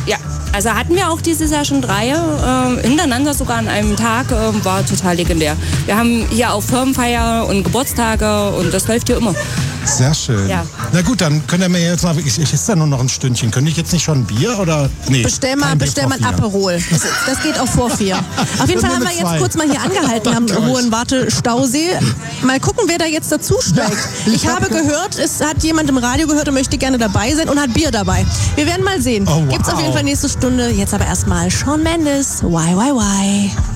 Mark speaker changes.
Speaker 1: Ja, also hatten wir auch dieses Jahr schon 3 hintereinander sogar an einem Tag, war total legendär. Wir haben hier auch Firmenfeier und Geburtstage und das läuft hier immer.
Speaker 2: Sehr schön.
Speaker 1: Ja.
Speaker 2: Na gut, dann könnt ihr mir jetzt mal, ich esse da nur noch ein Stündchen. Könnte ich jetzt nicht schon ein Bier oder? Nee,
Speaker 3: bestell mal ein Aperol. Das geht auch vor 4. Auf jeden Fall haben wir jetzt kurz mal hier angehalten am Hohen Warte-Stausee. Mal gucken, wer da jetzt dazu steigt.
Speaker 2: Ja.
Speaker 3: Ich habe gehört, es hat jemand im Radio gehört und möchte gerne dabei sein und hat Bier dabei. Wir werden mal sehen.
Speaker 2: Oh, wow.
Speaker 3: Gibt's auf jeden Fall nächste Stunde. Jetzt aber erstmal Shawn Mendes. Why, why, why?